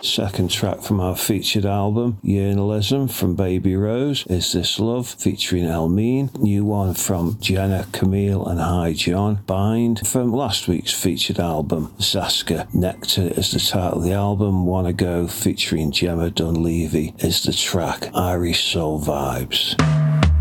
Second track from our featured album, Yearnalism, from Baby Rose, Is This Love, featuring Elmine. New one from Jenna, Camille and Hi John, Bind. From last week's featured album, Zaska, Nectar is the title of the album. Wanna Go, featuring Gemma Dunleavy, is the track. Irish Soul Vibes.